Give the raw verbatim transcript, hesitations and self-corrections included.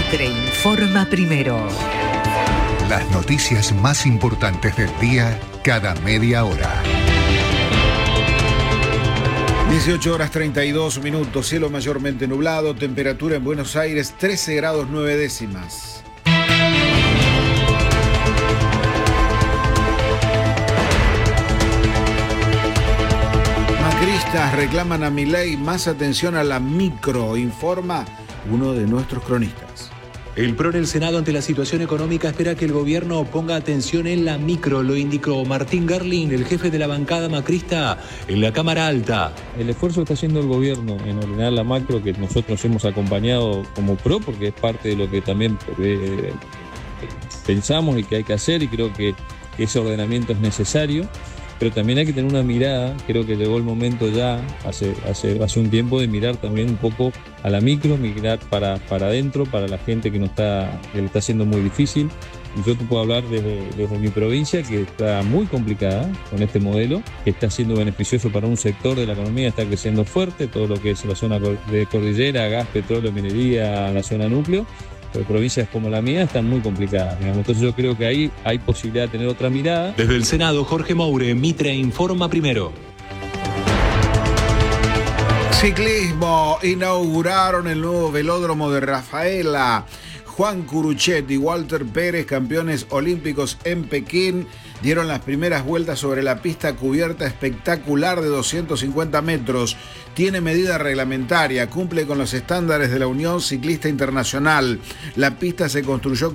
Mitre informa primero. Las noticias más importantes del día cada media hora. dieciocho horas treinta y dos minutos, cielo mayormente nublado, temperatura en Buenos Aires trece grados nueve décimas. Macristas reclaman a Milei más atención a la micro, informa uno de nuestros cronistas. El P R O en el Senado ante la situación económica espera que el gobierno ponga atención en la micro, lo indicó Martín Garlin, el jefe de la bancada macrista en la Cámara Alta. El esfuerzo que está haciendo el gobierno en ordenar la macro, que nosotros hemos acompañado como P R O, porque es parte de lo que también eh, pensamos y que hay que hacer, y creo que ese ordenamiento es necesario. Pero también hay que tener una mirada, creo que llegó el momento ya, hace, hace, hace un tiempo, de mirar también un poco a la micro, mirar para, para adentro, para la gente que, no está, que le está haciendo muy difícil. Y yo te puedo hablar desde, desde mi provincia, que está muy complicada con este modelo, que está siendo beneficioso para un sector de la economía, está creciendo fuerte, todo lo que es la zona de cordillera, gas, petróleo, minería, la zona núcleo. Pero provincias como la mía están muy complicadas, digamos. Entonces yo creo que ahí hay posibilidad de tener otra mirada. Desde el Senado, Jorge Moure, Mitre informa primero. Ciclismo, inauguraron el nuevo velódromo de Rafaela. Juan Curuchet y Walter Pérez, campeones olímpicos en Pekín, dieron las primeras vueltas sobre la pista cubierta espectacular de doscientos cincuenta metros. Tiene medida reglamentaria, cumple con los estándares de la Unión Ciclista Internacional. La pista se construyó